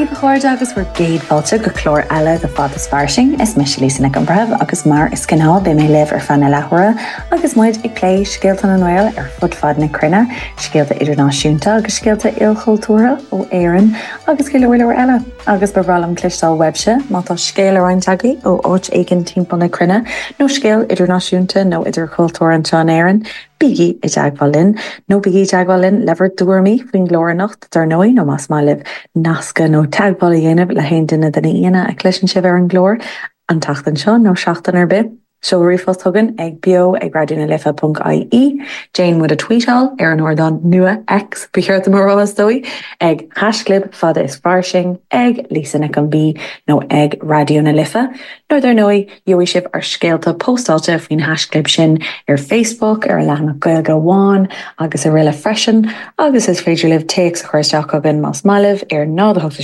Díomh chuirde agus bfuair géadfáilte go chlór eile de fad is farsing is mis lísanna an breh agus mar is cinná be mé libh ar fanna lethra agus muid ag lé scéalta an Noil ar fud fad na crunne, scéalta idirnáisiúnta agus scéalta ilchultúra ó éireann agus go leir eile agus bhrálam clistáil webse mátá scéal aráin tagaí ó áit éigen timppla na crunne nó scéal idirnáisiúnta nó idirchultúra an teán éireann. Bigi I deagháilinn, nó bigi deagháilinn lever dúirmí faoin glóirnacht dar nói nó más má libh nasca nó teagháil dhéanamh le haon duine duna íana a cluisin sibh ar an glór an tachtan seo nó seachtain ar bith. So rifos tugan ag bio ag radionalifa.ie Jane would a tweetal ar an ordan nua X beheart morras dói ag hasclub fada is farsing ag Lisa an bí nó ag radionalifa nó dar nói joí sib ar scéalta postáilte faoin hasclub sin ar Facebook ar lena goilga bháin agus a riile freisin agus is féidir libh takes a chuirteach agan más malibh ar nád a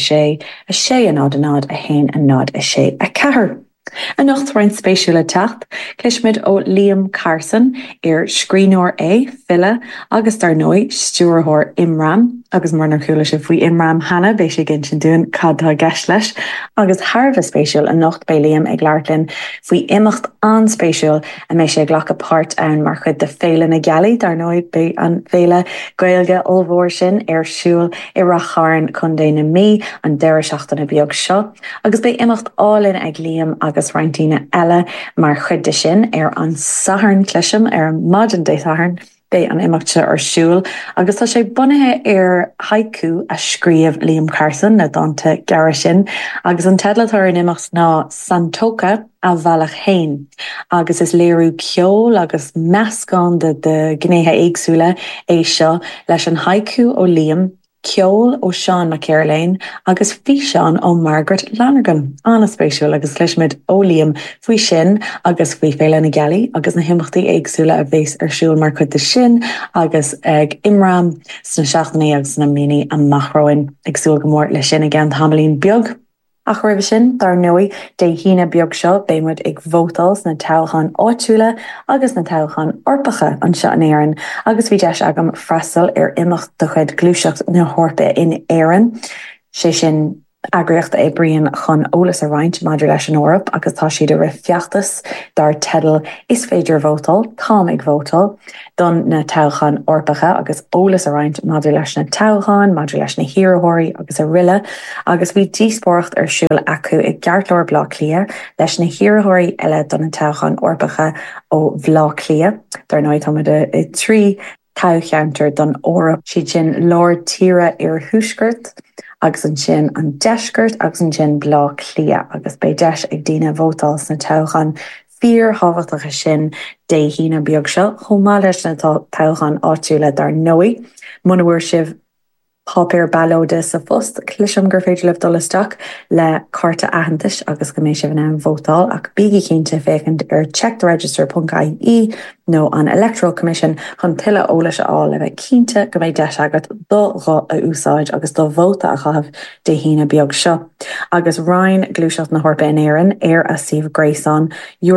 sé a nád a hain a nád a sé a cehar. An nacht rein spéisiúla techt, cluismid ó Liam Carson ar scríneoir fille agus dar nói stúrthóir Imram agus marnar chuúla se faoi Imram Hanna béis sé gin sin dún cadtá gceist leis agus Harbh spéisiúil an nacht bei Liam ag leirlinn faoi imimecht anspéisiúil a mééis sé ghlacha páirt ann mar chud de féile na gealaí dar nói be an féile gailge olmhór sin ar siúil I racháin chun dé na mí an deire seachtainna beag seo agus be imimecht álinn ag Liam agus reintíine eile mar chuide sin ar an saharn cluisiom ar an modern day saharn bé an imimeachte ar siúil agus tá sé bunathe ar haiku a scríomh Liam Carson na dáanta geara sin agus an tedlatar an imimecht ná Santoka a bhealach hain agus is léirú ceol agus meascán de gnéthe éagsúla é seo leis an haiku ó Liam Ceol ó Sean McCarlane agus fi Sean ó Margaret Lanigan anspéisiúil agus leismid ó Liam faoi sin agus faoi féile na gealaí agus na himachtaí éagsúla a bhés ar siúil mar chud de sin agus ag Imram sna seachtaí agus na mini an machróin agsúil go mór le sin a gan hamalín beag. Ach roibh sin dar nói dé hína beag seo béimid ag vótals na toghán áitiúla agus na toghán orpacha an seo an éireann agus bhí deis agam freistal ar imimecht do chuid glúiseacht na hórpa in éireann sé sin agriocht é brion chun ólas a roinnt maidir leis an órap agus tá siad a rih feachtas dar tedal is féidir vótal, tám ag vótal don na toghán orpacha agus ólas a roinnt maidir leis na toghán, maidir leis na hiarthóirí agus a riille agus bhí díospóracht ar siúil acu i gceartlóir blá clia leis na hiarthóirí eile don na toghán orpacha ó bhlá clia dar nói táid i trí toghcheantar don órap siad sin lár tíre ar thuisgurt agus an sin an deisgurt agus an sin blá clia agus bei deis ag dtíine vótals na toghán fíor hábhachtacha sin dé hína beag seo chomá leis na toghán áitiúla dar nói muna bhuair sibh Pápéir bailóide sa fust, cluisiom gur féidir libh dolasteach le carta ahantais agus go mééis sibh an vótáil ach bíigi cínte fécint ar checktheregister.ie nó an Electoral Commission chun tuile óla se á le bheith cínte go méid deis agat do rá a úsáid agus do bhóta a chahabh de hína beag seo. Agus Ryan glúiseacht na hórpa in éireann ar a Steve Grayson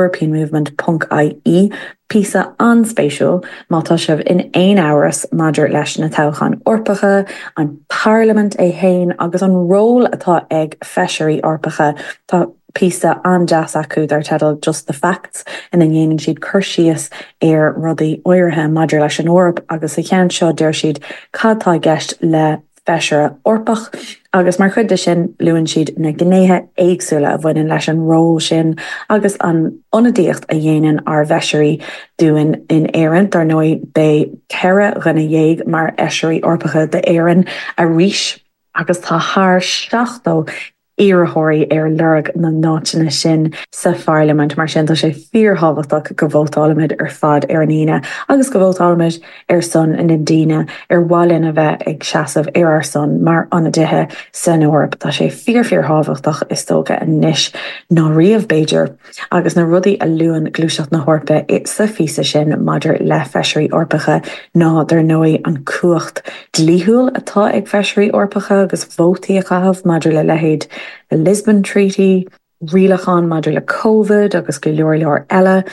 Europeanmovement.ie Písa anspéisiúil mátá sibh in 1 áras maidir leis na toghán orpacha, an Parliament é hain agus an ról atá ag feisiirí orpacha tá písa an deas acu dar tedal just the facts in an dhéanann siad chuirsíos ar rudaí oirithe maidir leis an órap agus a chean seo deir siad cadtá gceist le feisiire orpach agus mar chuide sin luann siad na gnéthe éagsúla a bhaineann leis an ról sin agus an onadíocht a dhéanann ar bheisiirí dúin in éireann dar nói bé ceire rinne dhéag mar eisiirí orpacha de éireann a ríis agus tá thar seachtó iarthóirí ar lereg na náitina sin sa Parliament mar sin tá sé fíorhabhachtach go bhótálamid ar fad ar aníine agus go bhótálamid ar son in indíine ar bháilinn a bheith ag seasamh ar son mar anna dithe san Eorp tá sé fíorhabhachtach is tóga a níis ná riamh Beiidir agus na rudaí a luúan glúiseacht na hórpa it sa físa sin maidir le feisiirí orpacha ná dar nói an cuacht dlíthúil atá ag feisiirí orpacha agus bhótaí a chahabh maidir le lehéad the Lisbon Treaty, rialachan maidir le COVID agus go leor eile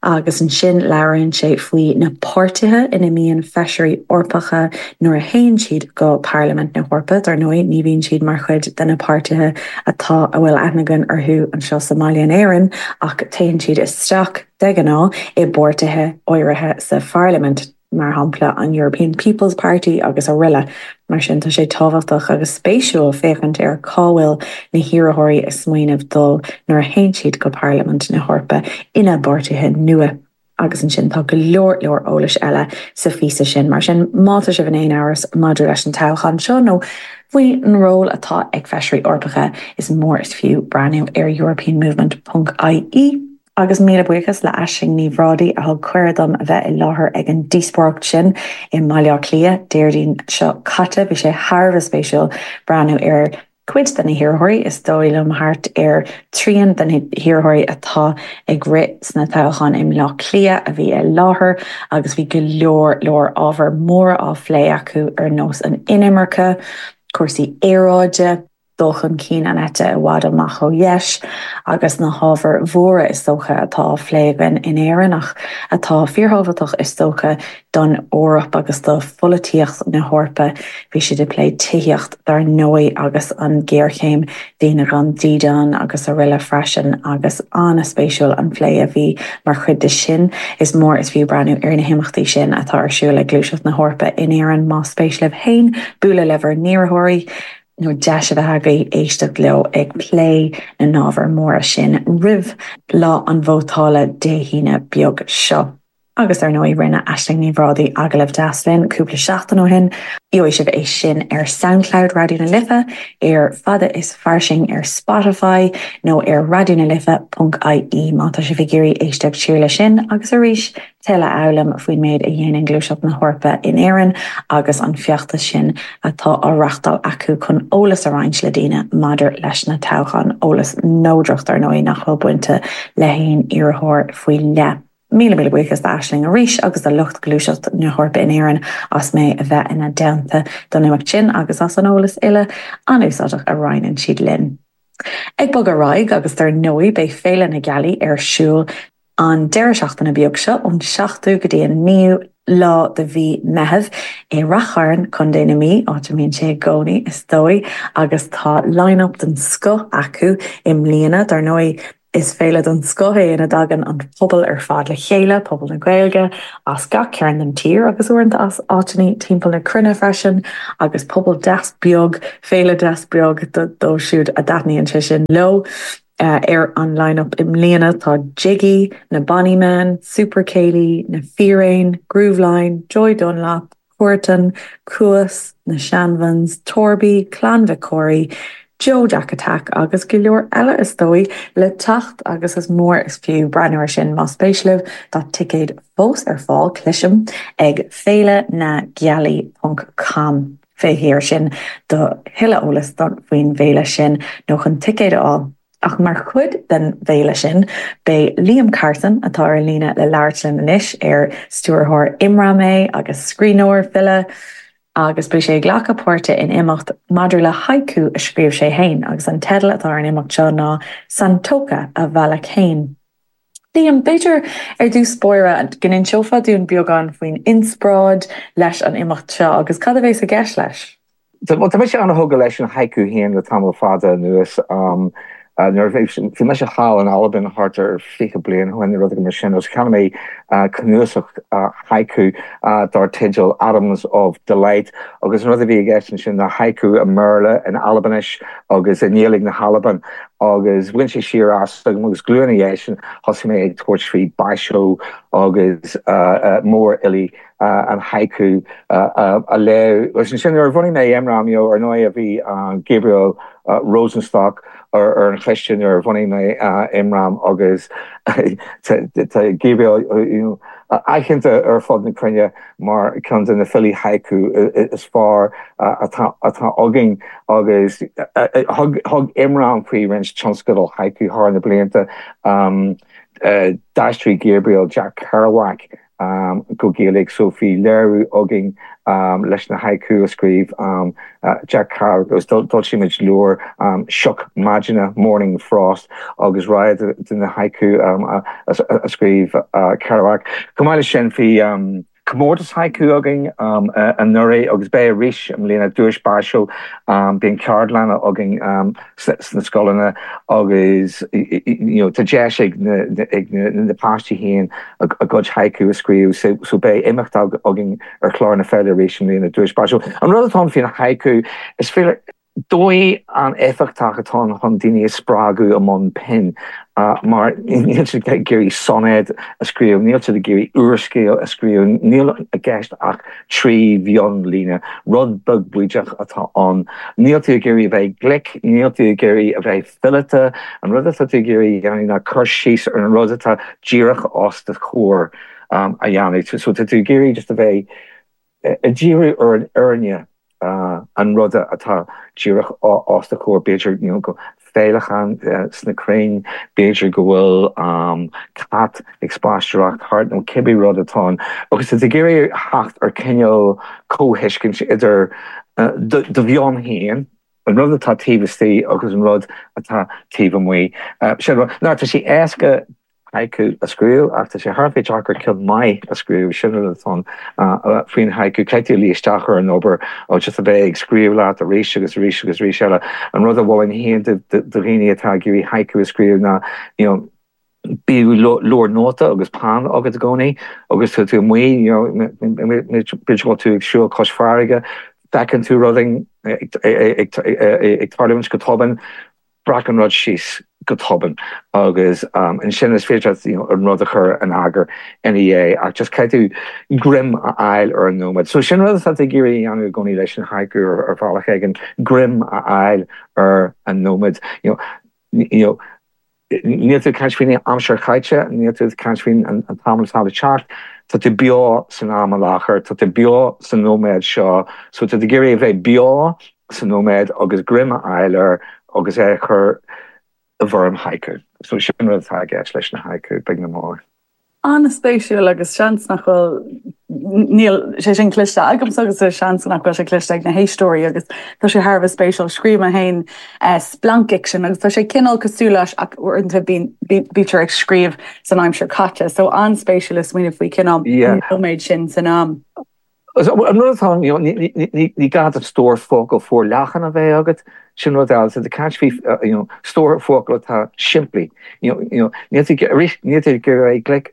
agus an sin leann sé faoi na pártathe ina mííon feisiirí orpacha nuair a haon siad go Parliament na Hhorpa ar nói ní bhíonn siad mar chud den na pártathe atá a bhfuil aithnegan arthú an seo Somália an éireann ach taonn siad isteach de gná I bórtathe áirithe sa Parliament mar hampla an European People's Party agus a riille mar sin tá sé táhachtach agus spéisiúil féchant ar cáhfuil na hirathirí is smaoinemh dul nuair a haon siad go Parliament na Hhorpa ina bórtathe nua. Agus an sin tá go leor ólas eile sa físa sin mar sin máta se bhan éon áras maidir leis an táchan seo nó faoi an ról atá ag feisiirí orpacha is mór is fiú braniú ar European Movement.ie agus mí buchas le eising ní bhrádaí a thug cuirdom a bheith I láthair ag an díosparcht sin I maiile lia déirdín seo caite bhí sé Harbh spéisiúil braniú ar cuid den na hirathirí is dóilm hart ar tríon den hirathirí atá ag rit sna táchan im lá lia a bhí I láthair agus bhí go leor ábhar mór á phlé acu ar nós an inimirce, cuasaí éráide, dulchan cín an ete I bhfad amach ó dheis agus na hábhar mhóra is socha atá phléigean in éireann ach atá fíorthábhaach is socha don órap agus do folatíocht na Hhorpa bhí siad lé tíocht dar nói agus an ggéirchéim daoine gan dídan agus a riille freisin agus anna spéisiúil an phlé a bhí mar chud de sin is mór is fiú braniú ar na himachtaí sin atá arsúil le glúiseach na Hhorpa in éireann má spéisiúil hain bualadh leibhar níorthirí nó de se bheit agaí éisteach leo ag lé na nábhar móra sin rih lá an bhótála déhíine beag seo. Agus ar nói rinne eisling ní bhrádaí agalah deaslinn cúpla seachtain ó hin, Iosibh é sin ar SoundCloud Radioúna Lifa, ar fada is farsing ar Spotify nó ar radioúnalifa.ie má tá sé bhí éisteach tíir le sin agus a ríis teile elam faoin méid a dhéanaan glúiseach na Hhorpa in éireann agus an fiochta sin atá áreachtal acu chun ólas a roinnt le daoine maidir leis na táchan ólas nódrocht ar nói nach bhfuil buinte le haon iarthóir faoi le. Míle buchas aisling a ríis agus a lucht glúiseach na Hhorpa in éireann as mé a bheith ina deanta don nuach sin agus as an ólas ile an úsáideach a roiinn siad linn. Ag bog a raig agus tar nói bei féile na gealaí ar siúl an deire seachtain na beag seo ón 7 go dtí níú lá de bhí mehebh I racharn chun déana mí áitimíonn sé gcónaí is dói agus tá line-up den sco acu im líana dar nói is féile don scohé ina dagan an pobl ar fad le chéile, pobl na Gaeilge, as ga cearn den tír agus uairnta as áitaní timpeall na crunne freisin agus pobl deas beag, féile deas beag dó siúd a datníonn sé sin lo. Ar an line-up im líana tá Jiggy, na Bunnymen, Super Cayley, na Fearain, Grooveline, Joy Dunlap, Cuarton, Cuas, na Shanvans, Torby, Clan Vicori, Joe Jack Attack agus go leor eile is dói le tacht agus is mór is fiú brenuir sin má spéisiileh dat ticéid fós ar fáil clisim ag féile na gealaí.com féhéir sin do hiile ólas don faoin bhéile sin nó chun ticéid á. Ach mar chud den bhéile sin bei Liam Carson atá ar lína le leirtlin inis ar stúrthóir imramé agus scríóir fille agus bu sé ghlacha páirte in imacht maidir le haiku a scríomh sé hain agus an tedal atá an imacht seo ná Santoka a bhealach céin. Liam beidir ar dús spóire gannn seofa dún beagán faoin inspráid leis an imacht seo agus cad a bhééis a gceis leis. Tá mé sé an thóga leis an haiku héan le tam fada nuas fi me se chaal an Alban hartar fiche blian when ru mar sin os can mé cnuach haiku dar tidal Atoms of Delight agus ru vi ge sin na haiku a Merle an Albanis agus a neling na Halaban agus win sé sir as agus gluéisisin has mé ag toortrí baisio agus mór ili an haiku a le sin er running mé emramio ar no a vi Gabriel Rosenstock or an question or running my imram agus Gabriel eichente fod na crunne mar comes in the Philly haiku as far agin agus hug imram pre wrench chunskadal haiku har na blianta Dastri Gabriel Jack Kerouac go Gaelic Sophie Leru oging leis na haiku a scríb Jack Carr gus dulcimid lure shock magina morning frost agus ride in the haiku a scríb Kerouac Kamala sin Commórtas haiku agin an nuré agus bé a ris am léna dúis basisiú bíon cardlana agin na scolanna agus tá deis ag na pastí héin a god haiku a scríú so bé imimecht agin ar chlár na Federation léna dúis basisiú. An rud atá fin a haiku is fé dói an effechtach atá chun daine sppragu amon pen. Maar níl se géirí sonnéid a scríú, níl se géirí uorscéal a scríú, níl a gceist ach trí bhion lína, rud bug buideach atá an. Níl tú géirí a bheith glic, níl tú géirí a bheith fillete, an rud atá tú géirí na chursís ar an rud atá díireach os de chóir a dhéanamh. So tú géirí just a bheith a díireú ar an airne an rudda atá díireach os de chóir beidir go féilechan sna crain beidir go bhfuil cat ag spáisteach hart nó cibí rud atá. Agus is géirí hacht ar cinneal cóhiiscin idir do bhion héin an rud atá tíbhtí agus an rud atá tíb muoi. Ná tá sí éasca haiku a screw after sé harfé jacker killed my a screw sin fin haiku kleiti líisteachar an ober ó just a big screw lá a régus rísele an rud bhin hé de réine atá gurí haiku a screw na bí loor nota agus pan agad goni agus tú mui bridge tú siú cosfarige daken tú rudding ag tarlimens go toben braken rod shees go toben agus en sin is fé an rud chur an ager NEA ach just keitu grim a eil ar an nomad. So sin rud dat géirí an goni leis an haiku ar fáach igen grim a eil ar an nomad. Níl tú catchfin amsir chaite, níl tú catchfin an tamil tal chart, tá tú bio san am lachar, tá tú bio san nomad seo, so tá géirí a bheith bio san nomad agus grim a eiler agus é chur a bharm haiku. So sin rud tá gceist leis na haiku beag na mór. An spéisiúil agus seans nach níl sé sin cliste agam agus sé seans nach sé cliste ag na héistóí agus tá sé Harbh spéisiúil scríb a hain splankic sin agus tá sé cinál cosúlas ach uanta bítar ag scríb san aimsir caite, so an spéisiúil is muoine faoi cinál méid sin san am. An rutá ní gad a stór fócal fór lechan a bheith agat sin rud eil de catchfi stór fócal atá siimplí. Ní gur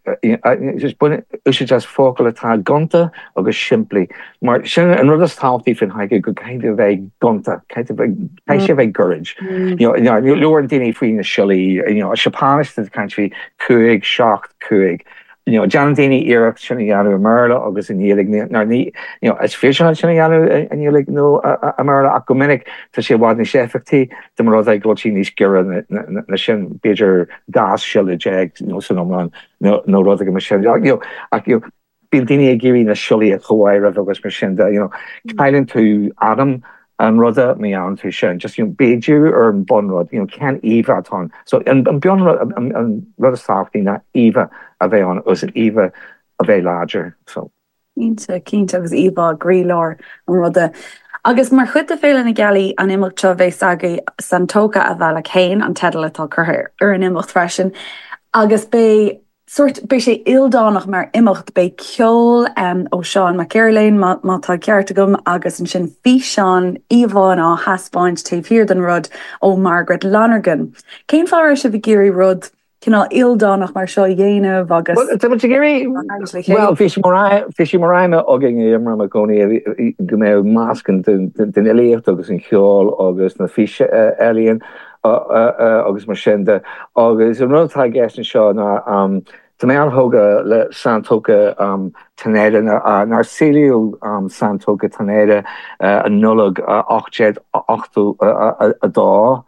just fócal atá gonta agus siimplí. Mar sin an rud tátaí fin haige go caiide bheith gonta, caiite sé bheith courage. Leor an daine faoin na siúlaí, a sepánis de catchfi cuaig, seacht cuaig. John Dini Iraq Chinayalu Merla agus in Yelig as fish on Chinayalu and Yelig no a Merla Akumenic to she wad Shefty, the Morozai Glochinis Gira na Shin Bidger gas shell jag, Sonoman, no Rodrigo Michelle, Bildini Giri na Shully at Hawaii Revogus Machinda, Kylan to Adam. And rudda me an to sin just beju or bonrod can eva on so and beyond rudda softy na eva a bheith on us an eva a bheith larger so Kinte agus eva grílár an rudda agus mar chute féle na gali an imachta bheith sagaí santóca a bhealach chéin an tedal atá chuthair ar an imacht freisin agus bé Sort be sé ildánach mar imimecht bei ceol ó Seán McCairlain mátá ceart gom agus an sin fi Seán Ivan á haspáint taobh den rud ó Margaret Lonergan. Céim fáir se bhí géirí rud cinál ildánach mar seo dhéanamh agus. Well, fishi moraime ogin imra a goni go mé máscan den eléocht agus an cheol agus na fiche alien. Agus mar sinnde agus an rutá gastan seo na tá mé anthóga le Santóca tanéide nar síliú Santóca tanéide an nullag 8 a dá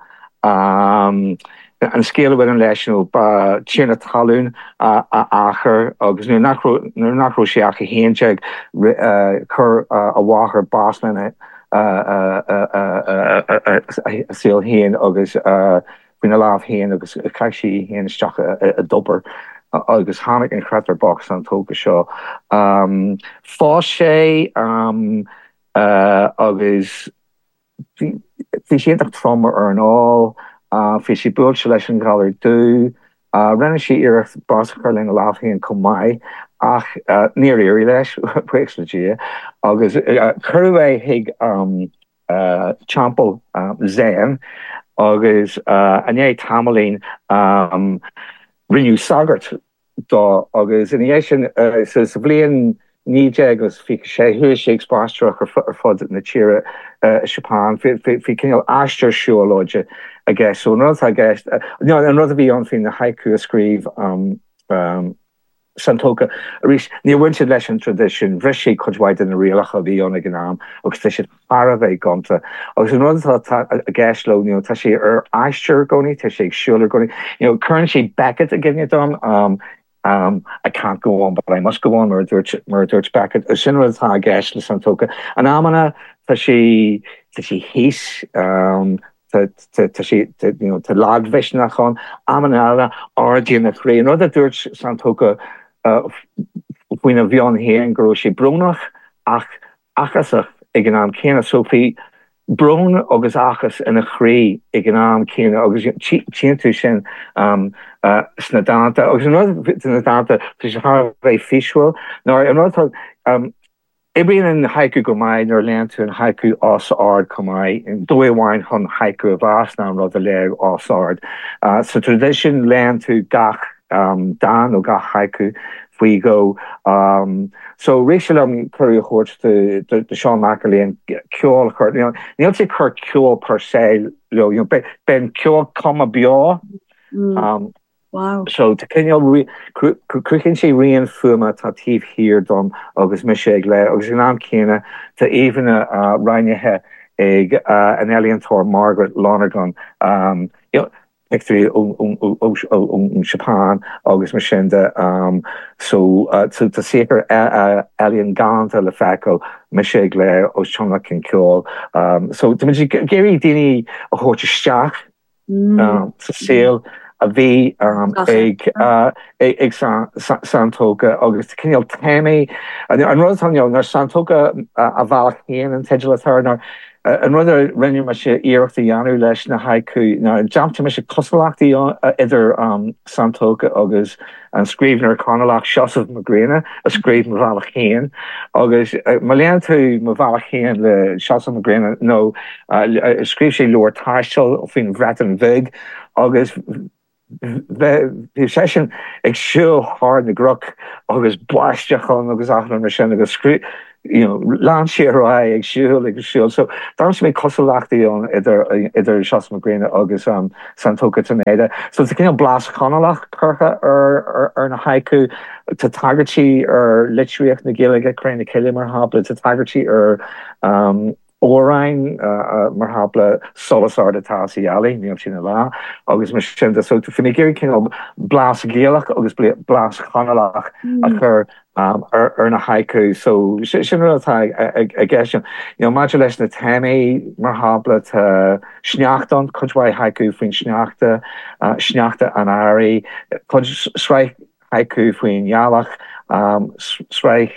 an scéile bud an leisnú ba tína talún a achar agus nu nachró sé acha héinteag chur a bháthair báslana síl héin agus buna láh héin agus caiisi héin isteach a dobar agus hánig an cratar box an tóga seo. Fá sé agus fi séach trauma ar an á, fi si búil se leis an galir dú, rinne si iirecht basachar le láhíí an comai, ach níor éirí leis puextratí, agus curvé hiig champel zéan, agus ané tamalín rinneú sagart dá agus in sin sa blian níé agus fi sé hu sé spástruach ar fod na tíre Japan fi cinál astar siúlóide a ggé so nó a ggé an rud a bhí an fin na haiku a scríb Santoka rís ní winse leis an tradition bhre sé chuidhaid in na rialach a bhí anna gnáam agus te sé Arabh gananta agus an rud a gaiisló tá sé ar aisteir gcóí te sé siúlar gcóí current sé Beckett a ginne dom I can't go on, but I must go on. Murder's Beckett. A sin tá gaiis le Santoka. An amana tá sé hís te lag visnach an amana ardíon na chré. No that dúirt Santoka when a bhíon héan gro sé brúnach ach achasach ag an am céna Sophie brún agus achas ina chré ag an am céna agus tíú sin sna dáanta agus na dáanta tu há bheith fiisiúil ná an Ibríon an haiku go mai nar leanú an haiku as ard comai in dóháin chun haiku a bhas ná rud a le as ard. So tradition leanú gach dan ó gach haiku we go so racial curry horse to Sean Mackerley and Kjol Kurt you say Kurt Kjol per se ben Kjol comma bio wow so to Kenya crucin sé rian fuma tatíh here dom agus misig le agus an céna to even a reinethe ag an Eliantor Margaret Lonergan Victory Japan agus Machenda so to see her alien ganta le faco Michelle le os chonga kin kol so to Gary Dini a hoteach to sail a V ag Santoka agus kinal temi an Rosanio nar Santoka a val hen an tejala thar an rudder rinne me se éireachta jaanú leis na haiku na jamta me se coslachtaí idir Santoka agus an scríbnar conalach Joseph McGrena a scríb ma bhealach chéan agus ma lean tú ma bhealach chéan le Joseph McGrena nó scríb sé leor taistil fin bhreatan vig agus the session ag siú hard na groch agus blaisteachchan agus achlan mar sin agus scríb land share ag siúil so dar mé coslachtaí an idir Seás McGrana agus Santoka Taneda so te cin blas chanalach chucha ar na haiku tá tagartí ar litríocht na Gaeilge cruinna ciile mar hapla tá tagartí ar órain mar hapla solasar de táí eala níam sin lá agus mar sin so finnig géir cin blas géalach agus blas chanalach a chur ar na haiku so sin a geisian ma leis na téimi mar hapla sneachtan chudhhaid haiku faoin sneachta an airí chud sreich haiku faoin jaallach sreich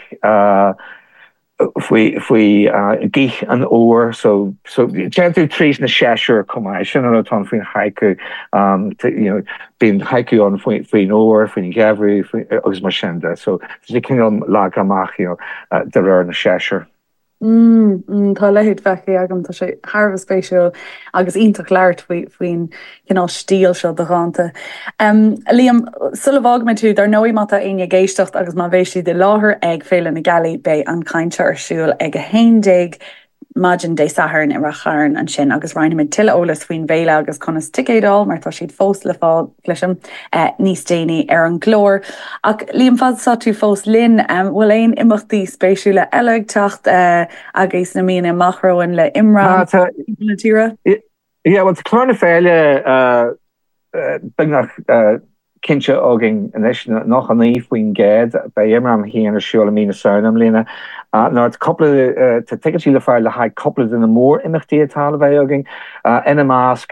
fui gich an oor so gentle trees na shasher komai sin an ton fin haiku being haiku on fin oor fin gavri agus marshenda so the king la gamach der na shasher Tá leid fecha agam tá sé Harbh spéisiúil agus ionach leirt faoin stíl seo do gananta. Liam sulh me tú ar nóí mata aine géistecht agus má bhééis si de láthair ag féile na galí bé an caiinte arsúil ag a héindéig Majin dé saharn I racharn an sin agus reinimiid tiile ólas faoin bhéile agus conas ticédal mar tá siad fós le fáil gluisiim níos déine ar an glór. Ach líon fad sa tú fós linn bhfuil éon imachtaí spéisiúla eile techt agus na mína machróin le imra na tíre? Yeah, well, clárna féile begnach kindje agin noch an nífuin ged bei imram hien siúla mína saonam lína ná couple te ticketí le fear le ha couple in a mór imimetí tal bheith agin ina másc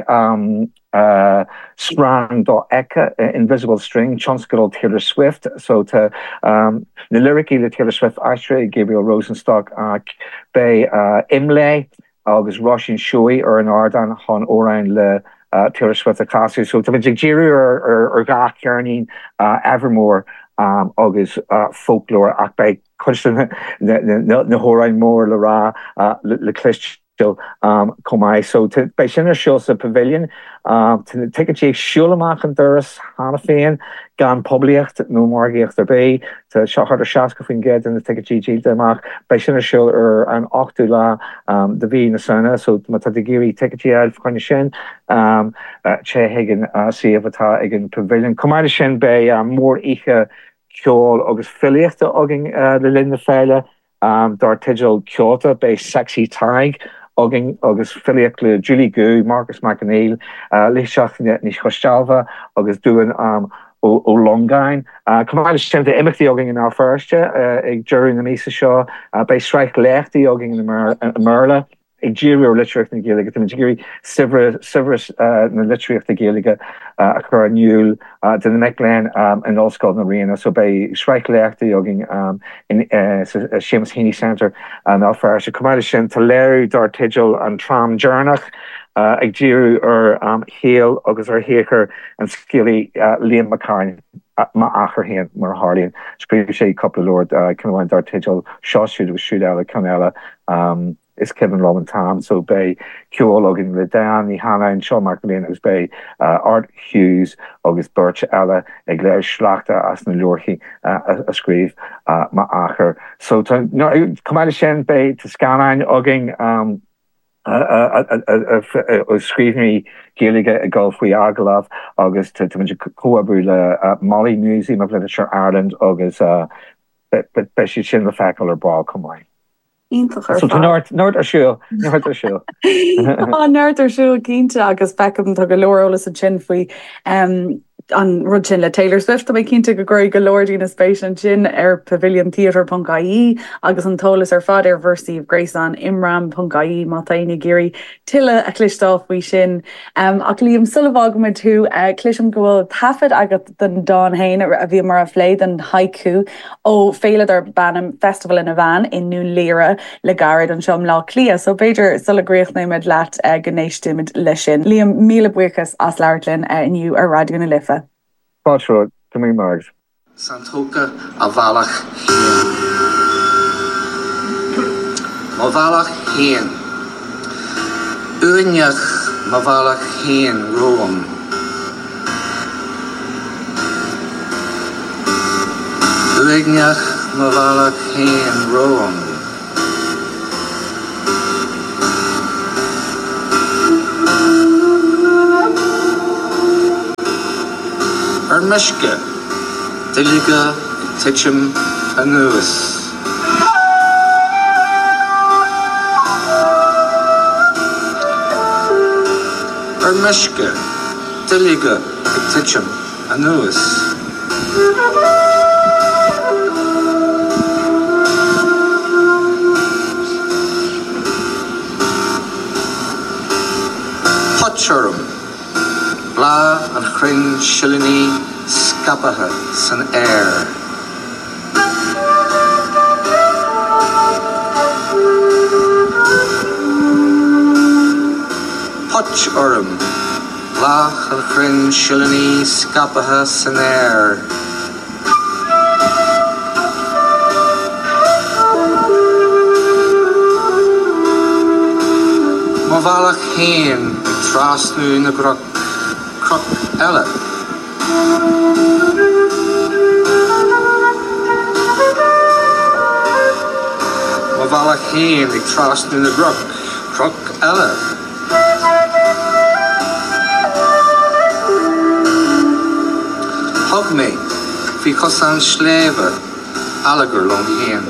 sprang do eka invisible string Chancellor Taylor Swift so to na lyrici le Taylor Swift Astra Gabriel Rosenstock bei imlé agus Russian showy ar an ardan hon orain le Taylor Swift a classú so tá Jerry ar ga cearnín evermore agus folklore ach bei na hórain mór le rá le clist komai so bei sinnne show sa pavilion take a siúlamach an duras hána féin gan poblíocht nó margéocht erbé te seachar a seaca fin ged in take deach bei sinnne siúl ar an 8ú lá de bhí na sanna so mat de géirí take chuine sin sé higgin siaftá gin pavilion komai sin bei mór ihe ceol agus filiochtta agin le linne feile dar tigil Kyoto bei Sexy Tig agin agus filiach le Julie Gu, Marcus McNeil, Leisach ní chostalva agus doin ó Longain. Cumá sin de imimetí agin in á firste ag jury na mísa seo bei sreich lechtaí agin in Merle. Ag ddíú ar litreacht na Gaeilge, tá géirí sibris na litreacht na Gaeilge a chur aniuúil den na Mecléin an Ollscoil na Riana, so bei sreich leachtaí agin in Seamus Heaney Centre an áfar se cumáile sin tá léirú dar tigil an tram dearnach ag ddíú ar héal agus ar héchar an scéalaí Liam McCartney ma achar héan mar Harlíonn. Scríb sé couple Lord cinháin dar tigil seoisiúd agus siúd eile canela is Kevin Roman Tom so bei ceologin le Dan ní Hannah and Sean McLean agus bei Art Hughes agus Birch Ella ag léir slachta as na leorchi a scríb ma acher so cumáile sin bei te scannain agin scríbní Gaeilge a golfhui agalav agus te coabrú le Molly Museum of Literature Ireland agus be sin le fecal ar bá cumáin. Nord arsúil Nerd arsúil cínte agus fecham tá go leorolalas a sin faoi an rud sin le Taylor Swift a cinnte go goir go Lordí na spéis an sin ar paviliontheatre.caí agus an tolas ar fad ar versih Grace an imram.caí má taine géirí tiile a clistáil faoi sin ach líam sulhagmid tú clisim gohfuil tafid agat den Don Hain a bhí mar a phléid an haiku ó féile ar Banam Festival in a bhean in Nú Léire le garad an seom lá clia so beidir sulagréochnaimid leat gnéistimid lei sin. Líam míle buchas as leirlinn inniu ar radio na lifa. Pátró, go mí margs. Santóca a bhealach héan. Má bhealach héan. Uineach má bhealach héan roam. Uineach má bhealach héan roam. Miske, Diliga, Titchum, Anuus. Miske, Diliga, Titchum, Anuus. Potchurum, Bla and Crin Shillini. Scapaha san air. Potch urum, lach al crin shillini scapaha san air. Mavalach heen, trasnu na grok ella. Mavalach heen, ik trasnu na grok ella. Hug me, fi kosan sleve, alliger long heen.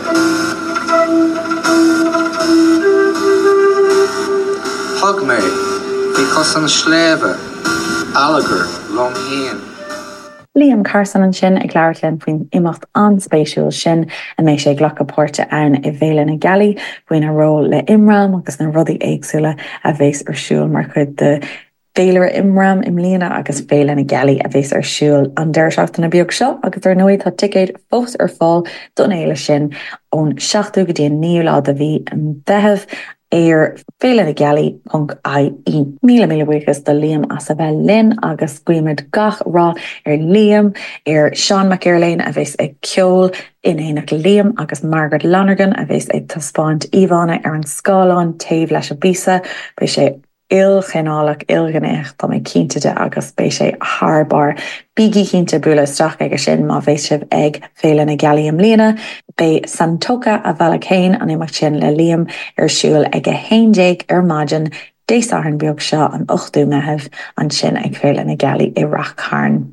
Hug me, fi kosan sleve, alliger long heen. Liam Carson an sin ag leirlinn faoin imacht anspéisiúil sin a mééis sé ghlacha porte ann I bhéile na galí faoin a ró le imram agus na rudaí éagsúla a bhés arsúil mar chud de féile imram im líana agus féile na galí a bhés arsúil an deirseachta na beag seo agus ar nóid tá ticéid fós ar fáil don éile sin ón 7 go dtí 9 lá a bhí an bheitheh ar féile na galí.ie. Míle buchas de Liam as a bheith linn agus cuiimiid gach rá ar Liam ar Sean McIrlane a bhés ag ceol in éach Liam agus Margaret Lonergan a bhés ag taspáint Ivana ar an scáláin taobh leis a bísa bei sé ilchénálach ilganécht tá mé cínteide agus bei sé haarbar bíigi cínte buúla straach ag sin má bhéis sibh ag féile na galí am líana bei Santoka a bhela céin an imacht sin le Liam ar siúil ag a héindéig ar maidin dééis an beag seo an 8ú meitheamh an sin ag féile na galí I Rathcairn.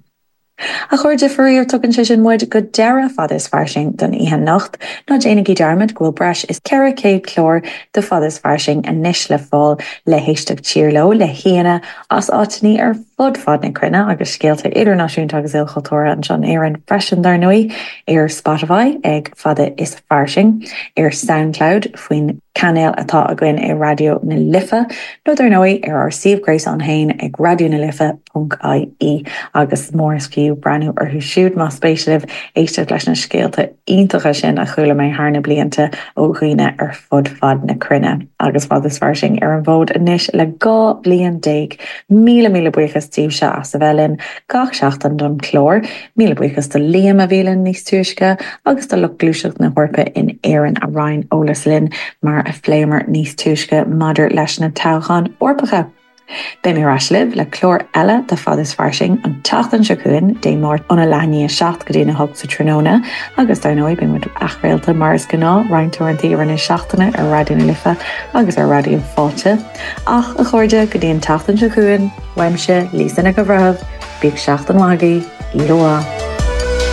A chuirde fuíir tugann sé sin muid go deire fad is farsing don ihe nacht ná déananig Dermot ghfuil breis is ceire céad chlór de fad is farsing a níis le fáil le héisteach tíirló le héana as átaní ar fad na crunne agus scéalta idirnáisiúnta agus ilchailtóra an John Éireann freisin dar nuí ar Spotify ag fada is farsing ar SoundCloud faoin Canéal atá a gcuin I radio na Lifa nó dar nuí ar Steve Grace an hain ag radionalifa.ie agus mór fiú breú ar thu siúd má spéisialah éisteach leis na scéalta iontacha sin a chuúla mé hána blianta ó chuoine ar fad na crunne agus fad is farsing ar an bhód inis le 2 bliain déag míle buchas tíobh se as a bhelinn gach seachtain don chlór míle buchas do Liam a bhélann níos tuisce agus do le glúiseach na hhorpa in éan a Ryan Olaslin mar a phléimer níos tuisce madidir leis na táchan orpacha. Bé mé raslib le chlór eile de fad is farsing an tatan secuin dé mórt an a leine 7 go dtína hog sa tróna agus dar nóid ben mu achréalta mars gná reinintúintí ar na seachtainna ar radioúna lifa agus ar radio fáte ach a chuirde go dtíon tatan secuin weimse lísanna go bhreh bíag seachtan wagaí I roá.